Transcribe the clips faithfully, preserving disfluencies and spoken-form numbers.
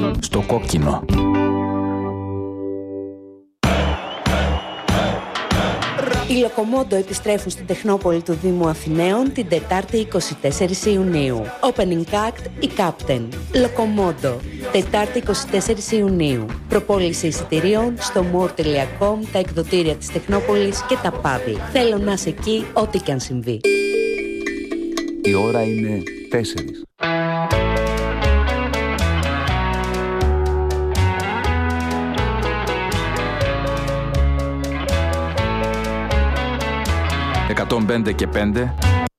Στο κόκκινο. Οι Λοκομόντο επιστρέφουν στην Τεχνόπολη του Δήμου Αθηναίων την Τετάρτη εικοστή τέταρτη Ιουνίου. Opening act η Captain. Λοκομόντο. Τετάρτη εικοστή τέταρτη Ιουνίου. Προπόληση εισιτηρίων στο more τελεία com, τα εκδοτήρια της Τεχνόπολης και τα πάδι. Θέλω να είσαι εκεί ό,τι και αν συμβεί. Η ώρα είναι τέσσερις. εκατόν πέντε και πέντε.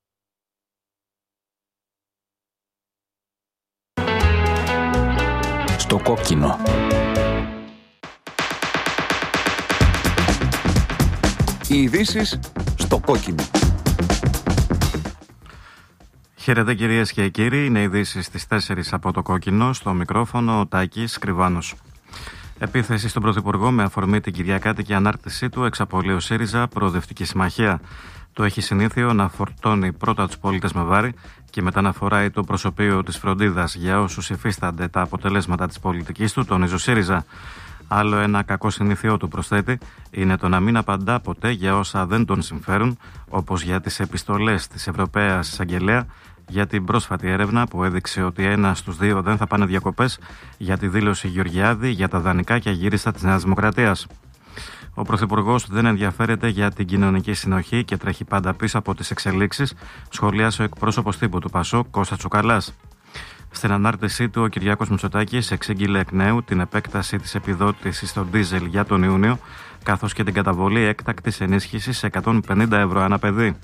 Στο κόκκινο. Οι ειδήσεις στο κόκκινο. Χαίρετε κυρίες και κύριοι, είναι ειδήσεις στις τέσσερις από το κόκκινο, στο μικρόφωνο ο Τάκης Κρυβάνος. Επίθεση στον Πρωθυπουργό με αφορμή την κυριακάτικη ανάρτησή του εξαπολύει ο ΣΥΡΙΖΑ Προοδευτική Συμμαχία. Το έχει συνήθειο να φορτώνει πρώτα τους πολίτες με βάρη και μετά να φοράει το προσωπείο της φροντίδας για όσους υφίστανται τα αποτελέσματα της πολιτικής του, τονίζει ο ΣΥΡΙΖΑ. Άλλο ένα κακό συνήθειό του, προσθέτει, είναι το να μην απαντά ποτέ για όσα δεν τον συμφέρουν, όπως για τις επιστολές της Ευρωπαίας Εισαγγελέα, για την πρόσφατη έρευνα που έδειξε ότι ένα στους δύο δεν θα πάνε διακοπές, για τη δήλωση Γεωργιάδη για τα δανεικά και αγύριστα της Νέας Δημοκρατίας. Ο Πρωθυπουργός δεν ενδιαφέρεται για την κοινωνική συνοχή και τρέχει πάντα πίσω από τις εξελίξεις, σχολίασε ο εκπρόσωπος τύπου του ΠΑΣΟΚ, Κώστας Τσουκαλάς. Στην ανάρτησή του, ο Κυριάκος Μητσοτάκης εξήγηλε εκ νέου την επέκταση της επιδότησης στο ντίζελ για τον Ιούνιο, καθώς και την καταβολή έκτακτης ενίσχυσης σε εκατόν πενήντα ευρώ ανά παιδί.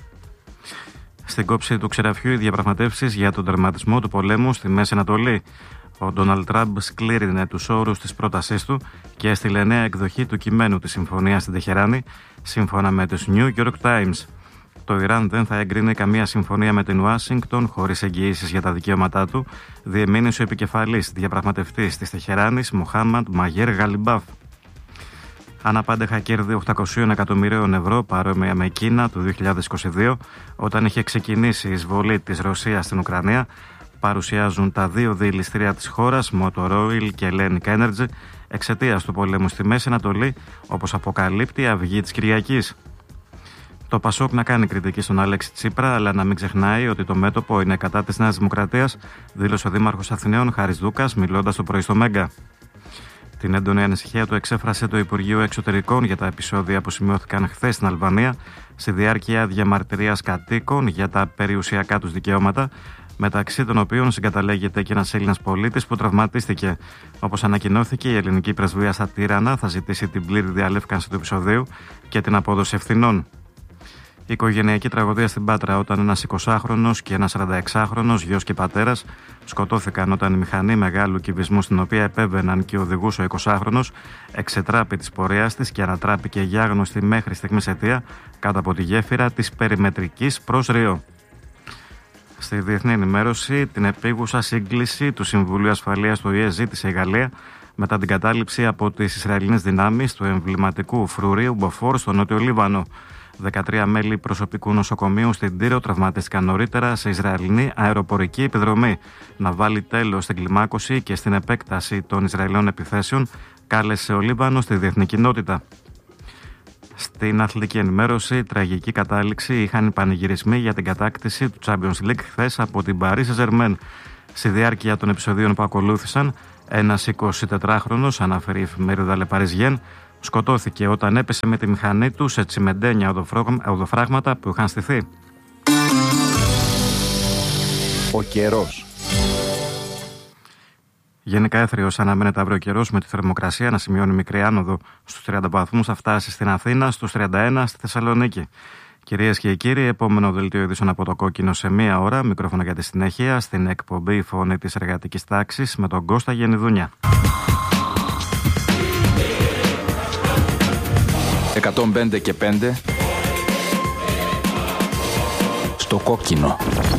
Στην κόψη του ξεραφιού, οι διαπραγματεύσεις για τον τερματισμό του πολέμου στη Μέση Ανατολή. Ο Ντόναλντ Τραμπ σκλήρινε τους όρους της πρότασής του και έστειλε νέα εκδοχή του κειμένου της συμφωνίας στην Τεχεράνη, σύμφωνα με τους New York Times. Το Ιράν δεν θα εγκρίνει καμία συμφωνία με την Ουάσιγκτον χωρίς εγγυήσεις για τα δικαιώματά του, διεμήνυσε ο επικεφαλής διαπραγματευτής της Τεχεράνης, Μοχάμαντ Μαγέρ Γαλιμπάφ. Αναπάντεχα κέρδη οκτακόσια εκατομμυρίων ευρώ, παρόμοια με Κίνα του δύο χιλιάδες είκοσι δύο, όταν είχε ξεκινήσει η εισβολή της Ρωσίας στην Ουκρανία, παρουσιάζουν τα δύο διελιστήρια της χώρας, Motor Oil και Hellenic Energy, εξαιτίας του πολέμου στη Μέση Ανατολή, όπως αποκαλύπτει η Αυγή της Κυριακής. Το ΠΑΣΟΚ να κάνει κριτική στον Αλέξη Τσίπρα, αλλά να μην ξεχνάει ότι το μέτωπο είναι κατά της Νέας Δημοκρατίας, δήλωσε ο Δήμαρχος Αθηναίων Χάρης Δούκας, μιλώντας το πρωί στο Μέγκα. Την έντονη ανησυχία του εξέφρασε το Υπουργείο Εξωτερικών για τα επεισόδια που σημειώθηκαν χθες στην Αλβανία, στη διάρκεια διαμαρτυρίας κατοίκων για τα περιουσιακά τους δικαιώματα, μεταξύ των οποίων συγκαταλέγεται και ένας Έλληνας πολίτης που τραυματίστηκε. Όπως ανακοινώθηκε, η ελληνική πρεσβεία στα Τύρανα θα ζητήσει την πλήρη διαλεύκανση του επεισοδίου και την απόδοση ευθυνών. Η οικογενειακή τραγωδία στην Πάτρα, όταν ένας εικοσάχρονος και ένας σαρανταεξάχρονος γιος και πατέρας σκοτώθηκαν όταν η μηχανή μεγάλου κυβισμού στην οποία επέβαιναν και οδηγούσε ο εικοσάχρονος εξετράπη της πορείας της και ανατράπηκε για άγνωστη μέχρι στιγμής αιτία κάτω από τη γέφυρα της Περιμετρικής προς Ριό. Στη διεθνή ενημέρωση, την επίγουσα σύγκληση του Συμβουλίου Ασφαλείας του ΟΗΕ ζήτησε η Γαλλία μετά την κατάληψη από τις Ισραηλινές δυνάμεις του εμβληματικού φρουρίου Μποφόρ στο Νότιο Λίβανο. δεκατρία μέλη προσωπικού νοσοκομείου στην Τύρο τραυματίστηκαν νωρίτερα σε Ισραηλινή αεροπορική επιδρομή. Να βάλει τέλος στην κλιμάκωση και στην επέκταση των Ισραηλινών επιθέσεων, κάλεσε ο Λίβανος στη διεθνή κοινότητα. Στην αθλητική ενημέρωση, τραγική κατάληξη είχαν οι πανηγυρισμοί για την κατάκτηση του Champions League χθες από την Paris Saint-Germain. Στη διάρκεια των επεισοδίων που ακολούθησαν, ένας εικοσιτετράχρονος, αναφέρει η εφημερίδα Le Parisien, σκοτώθηκε όταν έπεσε με τη μηχανή του σε τσιμεντένια οδοφράγματα που είχαν στηθεί. Ο καιρός. Γενικά έθριος αναμένεται αύριο καιρός, με τη θερμοκρασία να σημειώνει μικρή άνοδο στους τριάντα βαθμούς, θα φτάσει στην Αθήνα, στους τριάντα ένα στη Θεσσαλονίκη. Κυρίες και κύριοι, επόμενο δελτίο ειδήσεων από το κόκκινο σε μία ώρα. Μικρόφωνα για τη συνέχεια στην εκπομπή Φωνή της Εργατικής Τάξης με τον Κώστα Γενιδούνια. εκατόν πέντε και πέντε στο κόκκινο.